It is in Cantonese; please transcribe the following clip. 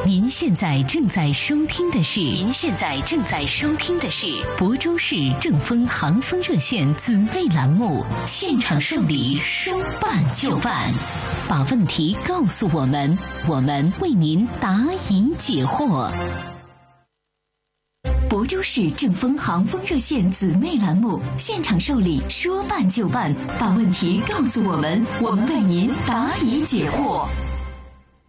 您现在正在收听的是亳州市正风航风热线姊妹栏目《现场受理，说办就办》，把问题告诉我们，我们为您答疑解惑。亳州市正风航风热线姊妹栏目，现场受理，说办就办，把问题告诉我们，我们为您答疑解惑。